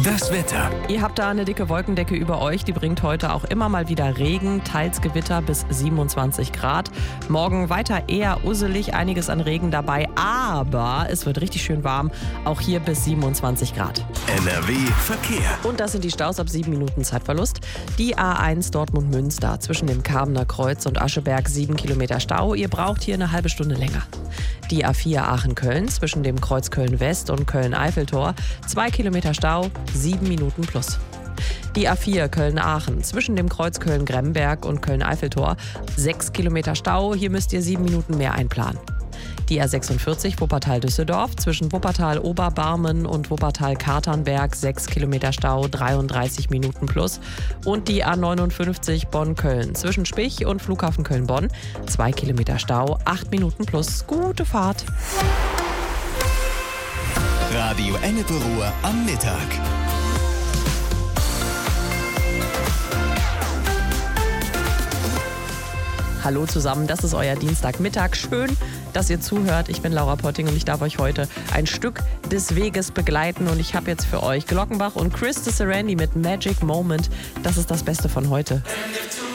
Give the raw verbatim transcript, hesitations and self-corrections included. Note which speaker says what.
Speaker 1: Das Wetter.
Speaker 2: Ihr habt da eine dicke Wolkendecke über euch, die bringt heute auch immer mal wieder Regen, teils Gewitter bis siebenundzwanzig Grad. Morgen weiter eher usselig, einiges an Regen dabei, aber es wird richtig schön warm, auch hier bis siebenundzwanzig Grad.
Speaker 1: N R W Verkehr.
Speaker 2: Und das sind die Staus ab sieben Minuten Zeitverlust. Die A eins Dortmund-Münster zwischen dem Karbener Kreuz und Ascheberg sieben Kilometer Stau. Ihr braucht hier eine halbe Stunde länger. Die A vier Aachen-Köln zwischen dem Kreuz Köln-West und Köln-Eiffeltor zwei Kilometer Stau, sieben Minuten plus. Die A vier Köln-Aachen zwischen dem Kreuz Köln-Gremberg und Köln-Eiffeltor sechs Kilometer Stau, hier müsst ihr sieben Minuten mehr einplanen. Die A sechsundvierzig Wuppertal-Düsseldorf zwischen Wuppertal-Oberbarmen und Wuppertal-Katernberg sechs Kilometer Stau, dreiunddreißig Minuten plus. Und die A neunundfünfzig Bonn-Köln zwischen Spich und Flughafen Köln-Bonn zwei Kilometer Stau, acht Minuten plus. Gute Fahrt.
Speaker 1: Radio Ennepe Ruhr am Mittag.
Speaker 2: Hallo zusammen, das ist euer Dienstagmittag. Schön, dass ihr zuhört. Ich bin Laura Potting und ich darf euch heute ein Stück des Weges begleiten. Und ich habe jetzt für euch Glockenbach und Chris de Serendy mit Magic Moment. Das ist das Beste von heute.